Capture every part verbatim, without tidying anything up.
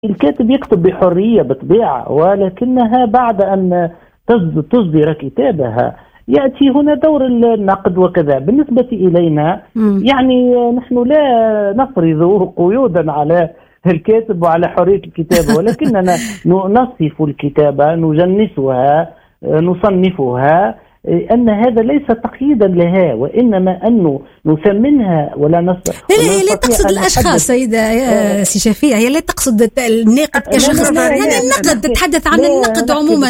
الكاتب يكتب بحرية بطبيعة، ولكنها بعد أن تصدر كتابها يأتي هنا دور النقد وكذا. بالنسبة إلينا م. يعني نحن لا نفرض قيودا على الكاتب وعلى حرية الكتابة، ولكننا نصف الكتابة، نجنسها، نصنفها، أن هذا ليس تقييدا لها، وإنما أنه نثمنها ولا نستطيع. لا لا لا تقصد الأشخاص سيدة آه سي شفيع، هي لا تقصد الناقد كشخص، يعني النقد تتحدث عن النقد عموما.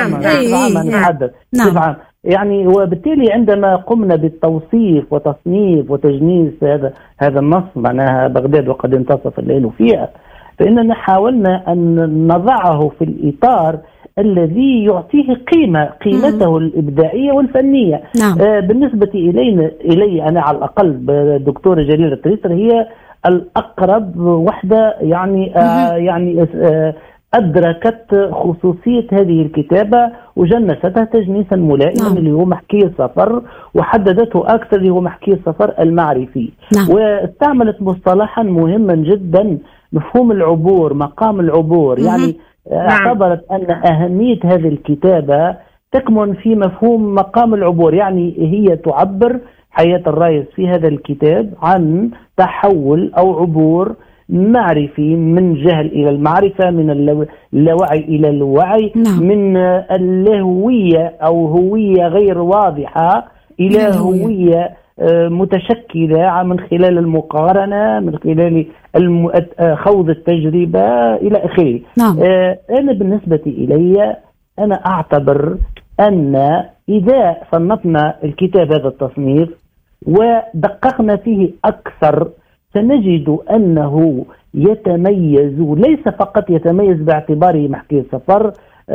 نتحدث نعم. يعني وبالتالي عندما قمنا بالتوصيف وتصنيف وتجنيس هذا هذا النص، معناها بغداد وقد انتصف الليل فيها، فإننا حاولنا أن نضعه في الإطار الذي يعطيه قيمة قيمته مم. الإبداعية والفنية. نعم. آه بالنسبة إلينا إلي أنا على الأقل الدكتورة جليلة التريسر هي الأقرب وحدة، يعني آه يعني آه أدركت خصوصية هذه الكتابة وجنستها تجنيسا ملائما. نعم. اللي هو محكي السفر، وحددته أكثر اللي هو محكي السفر المعرفي. نعم. واستعملت مصطلحا مهما جدا، مفهوم العبور، مقام العبور. مم. يعني اعتبرت أن أهمية هذه الكتابة تكمن في مفهوم مقام العبور، يعني هي تعبر حياة الرئيس في هذا الكتاب عن تحول أو عبور معرفي من جهل إلى المعرفة، من اللاوعي إلى الوعي. نعم. من اللاهوية أو هوية غير واضحة إلى هوية متشكلة من خلال المقارنة، من خلال خوض التجربة إلى آخره. نعم. أنا بالنسبة إلي أنا أعتبر أن إذا صنفنا الكتاب هذا التصنيف ودققنا فيه أكثر سنجد أنه يتميز، ليس فقط يتميز باعتباره محكي السفر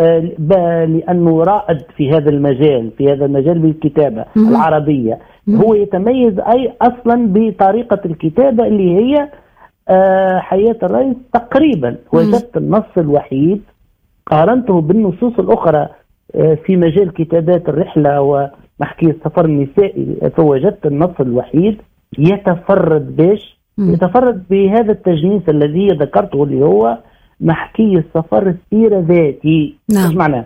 لأنه رائد في هذا المجال، في هذا المجال بالكتابة م- العربية. م- هو يتميز أي أصلا بطريقة الكتابة اللي هي حياة الرئيس تقريبا. وجدت النص الوحيد قارنته بالنصوص الأخرى في مجال كتابات الرحلة ومحكي السفر النسائي، فوجدت النص الوحيد يتفرد باش يتفرد بهذا التجنيس الذي ذكرته اللي هو محكي السفر السيرة ذاتي. نعم. ايش معناه؟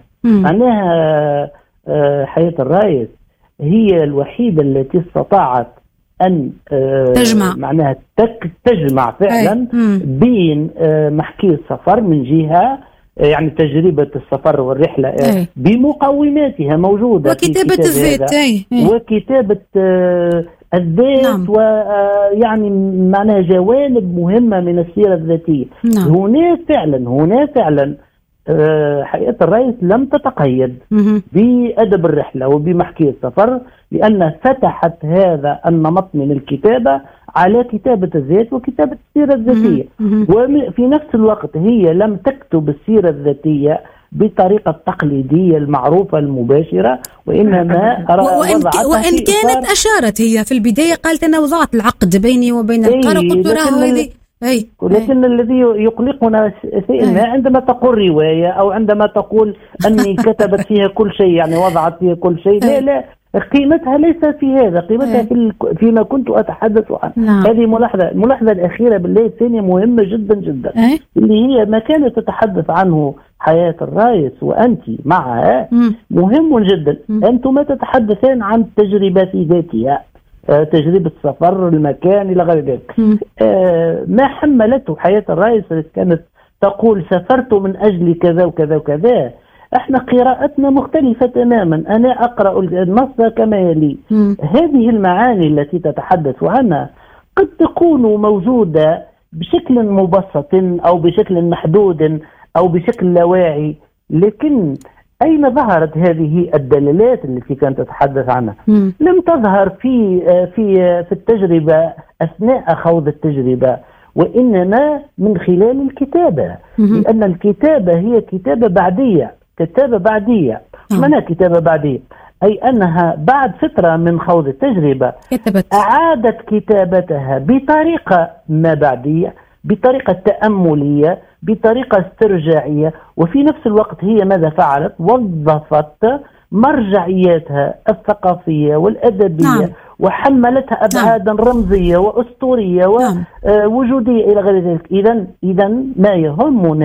معناها حياة الرئيس هي الوحيدة التي استطاعت أن تجمع معناها تجمع فعلا بين محكي السفر من جهة، يعني تجربة السفر والرحلة أي. بمقوماتها موجودة، وكتابة الذات وكتابة الذات. نعم. ويعني معناها جوانب مهمة من السيرة الذاتية. نعم. هنا فعلا هنا فعلا حقيقة الرئيس لم تتقيد مم. بأدب الرحلة وبمحكي السفر، لأن فتحت هذا النمط من الكتابة على كتابة الذات وكتابة السيرة الذاتية. مم. وفي نفس الوقت هي لم تكتب السيرة الذاتية بطريقة التقليدية المعروفة المباشرة، وإنما وإن, وإن كانت أشارت هي في البداية، قالت أنا وضعت العقد بيني وبين القارئ، قلت له هذه أي. ولكن أي. الذي يقلقنا شيء ما عندما تقول رواية أو عندما تقول أني كتبت فيها كل شيء، يعني وضعت فيها كل شيء، لا لا قيمتها ليس في هذا، قيمتها في فيما كنت أتحدث عنه. نعم. هذه ملاحظة. الملاحظة الأخيرة بالله الثانية مهمة جدا جدا. أي. اللي هي ما كانت تتحدث عنه حياة الرئيس وأنت معها م. مهم جدا. م. أنتم تتحدثان عن التجربة في ذاتها، تجربة السفر، المكان إلى غير ذلك. آه ما حملته حياة الرئيس كانت تقول سافرت من أجل كذا وكذا وكذا. احنا قراءتنا مختلفة تماما. أنا أقرأ النص كما يلي. م. هذه المعاني التي تتحدث عنها قد تكون موجودة بشكل مبسط أو بشكل محدود أو بشكل لا واعي، لكن أين ظهرت هذه الدلالات التي كانت تتحدث عنها؟ م. لم تظهر في في في التجربة أثناء خوض التجربة، وإنما من خلال الكتابة. م. لأن الكتابة هي كتابة بعدية. كتابة بعدية. معناها كتابة بعدية أي أنها بعد فترة من خوض التجربة كتبت. أعادت كتابتها بطريقة ما بعدية، بطريقة تأملية، بطريقة استرجاعية، وفي نفس الوقت هي ماذا فعلت؟ وظفت مرجعياتها الثقافية والأدبية. نعم. وحملتها أبعادا نعم. رمزية وأسطورية ووجودية نعم. إلى غير ذلك. إذن إذن ما يهمنا